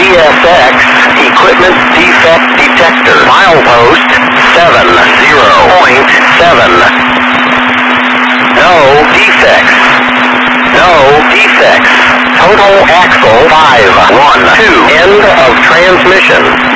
CSX Equipment Defect Detector. Milepost 70.7. No defects. No defects. Total axle 512. End of transmission.